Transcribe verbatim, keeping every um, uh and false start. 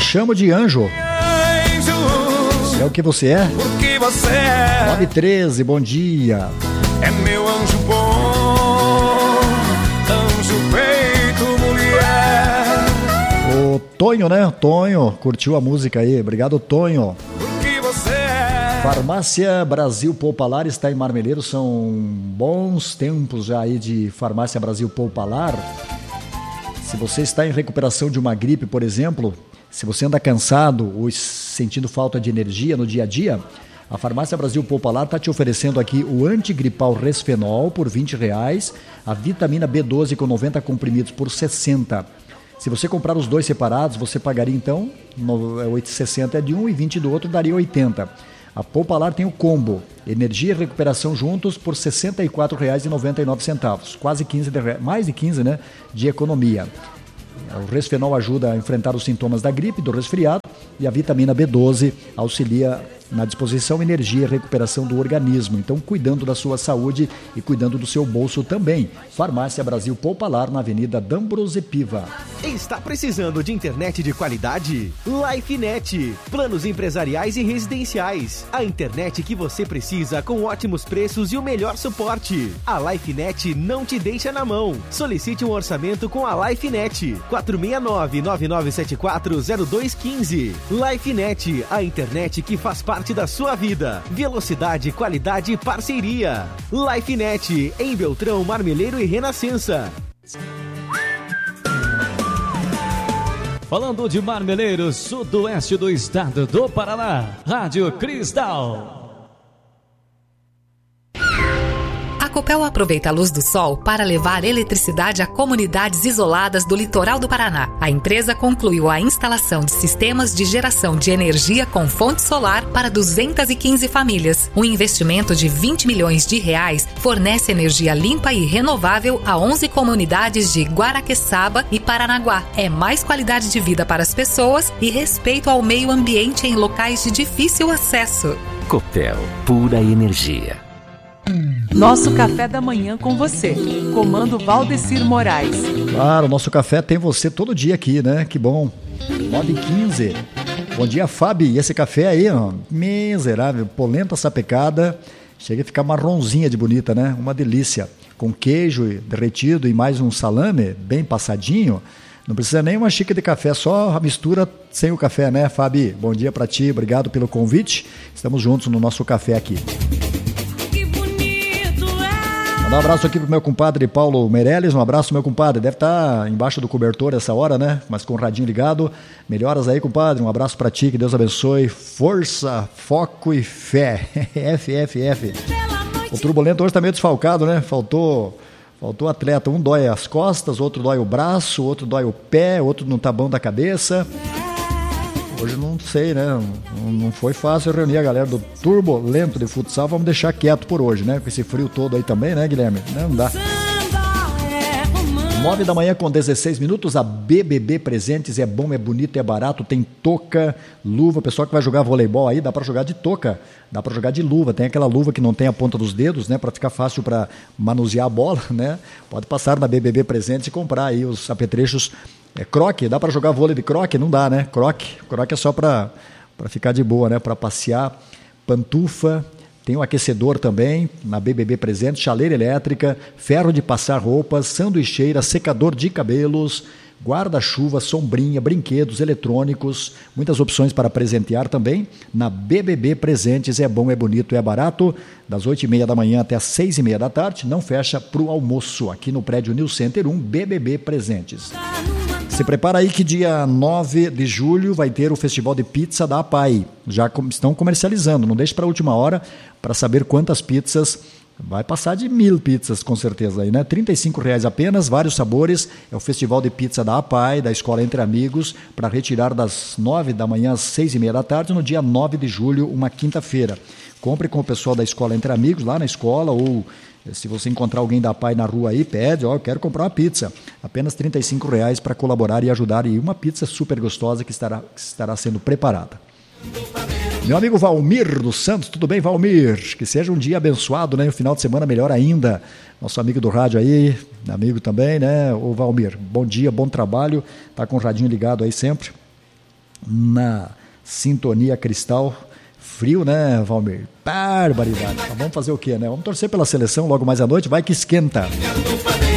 chamo de anjo. É o que você é? O que você é? nove e treze, bom dia. É meu anjo bom, anjo feito mulher. O Tonho, né? Tonho, curtiu a música aí. Obrigado, Tonho. O que você é? Farmácia Brasil Poupalar está em Marmeleiro. São bons tempos já aí de Farmácia Brasil Poupalar. Se você está em recuperação de uma gripe, por exemplo, se você anda cansado ou sentindo falta de energia no dia a dia, a Farmácia Brasil Poupalar está te oferecendo aqui o antigripal Resfenol por vinte reais, a vitamina B doze com noventa comprimidos por sessenta. Se você comprar os dois separados, você pagaria então oitocentos e sessenta de um e vinte do outro, daria oitenta. A Poupalar tem o combo, energia e recuperação juntos por sessenta e quatro reais e noventa e nove centavos, quase quinze de, mais de quinze, né, de economia. O Resfenol ajuda a enfrentar os sintomas da gripe, do resfriado, e a vitamina B doze auxilia na disposição, energia e recuperação do organismo. Então, cuidando da sua saúde e cuidando do seu bolso também. Farmácia Brasil Poupalar, na Avenida D'Ambrosio Piva. Está precisando de internet de qualidade? LifeNet. Planos empresariais e residenciais. A internet que você precisa com ótimos preços e o melhor suporte. A LifeNet não te deixa na mão. Solicite um orçamento com a LifeNet. quatro seis nove, nove nove sete quatro, zero dois um cinco. LifeNet, a internet que faz parte da sua vida. Velocidade, qualidade e parceria. LifeNet, em Beltrão, Marmeleiro e Renascença. Falando de Marmeleiro, sudoeste do estado do Paraná, Rádio Cristal. A Copel aproveita a luz do sol para levar eletricidade a comunidades isoladas do litoral do Paraná. A empresa concluiu a instalação de sistemas de geração de energia com fonte solar para duzentas e quinze famílias. Um investimento de vinte milhões de reais fornece energia limpa e renovável a onze comunidades de Guaraqueçaba e Paranaguá. É mais qualidade de vida para as pessoas e respeito ao meio ambiente em locais de difícil acesso. Copel, pura energia. Nosso café da manhã com você. Comando Valdecir Moraes. Claro, o nosso café tem você todo dia aqui, né? Que bom. nove e quinze. Bom dia, Fábio. E esse café aí, ó, miserável, polenta sapecada. Chega a ficar marronzinha de bonita, né? Uma delícia. Com queijo derretido e mais um salame bem passadinho. Não precisa nem uma xícara de café, só a mistura sem o café, né, Fábio? Bom dia pra ti, obrigado pelo convite. Estamos juntos no nosso café aqui. Um abraço aqui pro meu compadre Paulo Meirelles, um abraço, meu compadre, deve estar embaixo do cobertor essa hora, né, mas com o radinho ligado. Melhoras aí, compadre, um abraço pra ti, que Deus abençoe, força, foco e fé. F, F, F. O Turbulento hoje tá meio desfalcado, né, faltou, faltou atleta, um dói as costas, outro dói o braço, outro dói o pé, outro não tá bom da cabeça. Hoje não sei, né? Não foi fácil reunir a galera do Turbulento de futsal. Vamos deixar quieto por hoje, né? Com esse frio todo aí também, né, Guilherme? Não dá. nove da manhã com dezesseis minutos. A B B B Presentes é bom, é bonito, é barato. Tem touca, luva. O pessoal que vai jogar voleibol aí, dá para jogar de touca. Dá para jogar de luva. Tem aquela luva que não tem a ponta dos dedos, né? Para ficar fácil para manusear a bola, né? Pode passar na B B B Presentes e comprar aí os apetrechos. É croque, dá para jogar vôlei de croque? Não dá, né? Croque, croque é só para ficar de boa, né? Para passear. Pantufa, tem um aquecedor também na B B B Presente, chaleira elétrica, ferro de passar roupas, sanduicheira, secador de cabelos, guarda-chuva, sombrinha, brinquedos eletrônicos, muitas opções para presentear também. Na B B B Presentes é bom, é bonito, é barato, das oito e meia da manhã até as seis e meia da tarde, não fecha para o almoço, aqui no prédio New Center um, B B B Presentes. Se prepara aí que dia nove de julho vai ter o Festival de Pizza da APAI. Já estão comercializando, não deixe para a última hora para saber quantas pizzas. Vai passar de mil pizzas com certeza aí, né? trinta e cinco reais apenas, vários sabores. É o Festival de Pizza da APAI, da Escola Entre Amigos, para retirar das nove da manhã às seis e meia da tarde, no dia nove de julho, uma quinta-feira. Compre com o pessoal da Escola Entre Amigos, lá na escola, ou se você encontrar alguém da APAI na rua aí, pede, ó, eu quero comprar uma pizza. Apenas trinta e cinco reais para colaborar e ajudar, e uma pizza super gostosa que estará, que estará sendo preparada. Meu amigo Valmir dos Santos, tudo bem, Valmir? Que seja um dia abençoado, né? O final de semana melhor ainda. Nosso amigo do rádio aí, amigo também, né? O Valmir, bom dia, bom trabalho, tá com o radinho ligado aí sempre. na Sintonia Cristal. Frio, né, Valmir? Barbaridade. Mas vamos fazer o quê, né? Vamos torcer pela seleção logo mais à noite, vai que esquenta.